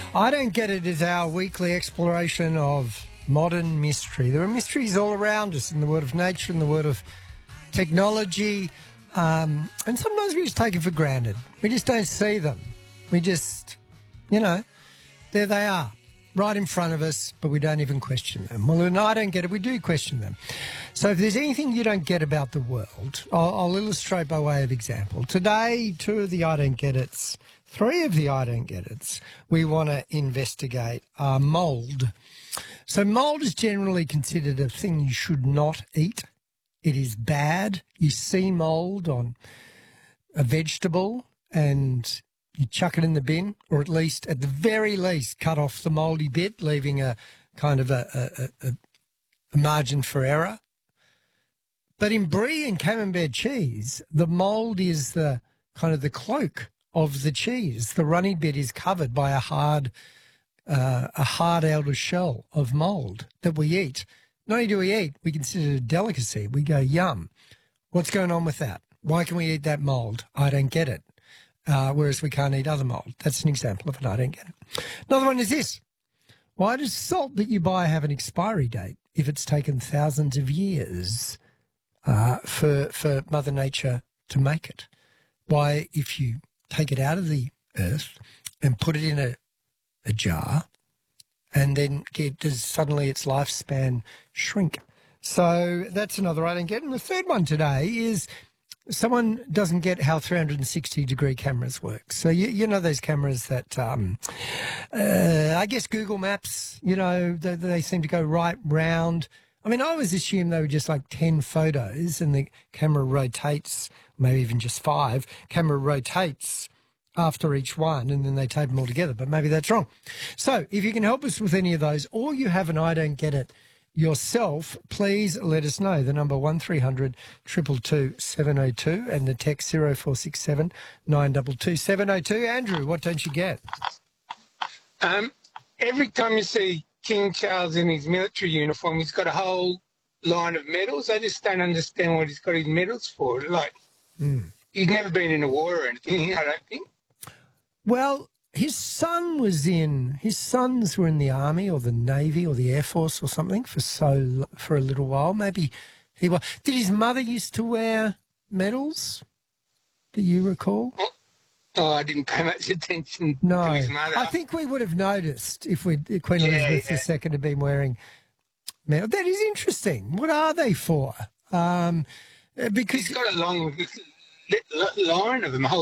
I Don't Get It is our weekly exploration of modern mystery. There are mysteries all around us in the world of nature, in the world of technology, and sometimes we just take it for granted. We just don't see them. We just, there they are, right in front of us, but we don't even question them. Well, in I Don't Get It, we do question them. So if there's anything you don't get about the world, I'll illustrate by way of example. Today, three of the I Don't Get It's, we want to investigate mould. So mould is generally considered a thing you should not eat. It is bad. You see mould on a vegetable and you chuck it in the bin, or at the very least, cut off the mouldy bit, leaving a kind of a margin for error. But in brie and camembert cheese, the mould is the kind of the cloak of the cheese. The runny bit is covered by a hard outer shell of mould that we eat. Not only do we eat, we consider it a delicacy. We go, yum. What's going on with that? Why can we eat that mould? I don't get it. Whereas we can't eat other mould. That's an example of an I don't get it. Another one is this. Why does salt that you buy have an expiry date if it's taken thousands of years for Mother Nature to make it? Why, if you take it out of the earth and put it in a jar and then does suddenly its lifespan shrink? So that's another I don't get. And the third one today is someone doesn't get how 360-degree cameras work. So you know those cameras that, I guess Google Maps, they seem to go right round. I mean, I always assumed they were just like 10 photos and the camera rotates, maybe even just 5. Camera rotates after each one and then they tape them all together, but maybe that's wrong. So if you can help us with any of those or you have an I Don't Get It yourself, please let us know. The number 1300 222 702 and the text 0467 922 702. Andrew, what don't you get? Every time you see King Charles in his military uniform, he's got a whole line of medals. I just don't understand what he's got his medals for. Like, he's never been in a war or anything, I don't think. Well, his sons were in the Army or the Navy or the Air Force or something for a little while. Maybe he was. Did his mother used to wear medals? Do you recall? Oh, I didn't pay much attention to his mother. I think we would have noticed if Queen Elizabeth II had been wearing medals. That is interesting. What are they for? Because he's got a long line of them.